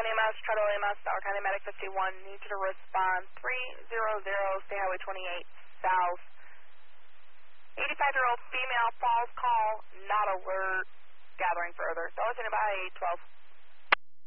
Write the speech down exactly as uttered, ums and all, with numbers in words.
County E M S, Treadle E M S, Dollar County Medic fifty-one, need you to respond three hundred, State Highway twenty-eight, South. eighty-five-year-old female falls call, not alert, gathering further. Dollar County by twelve.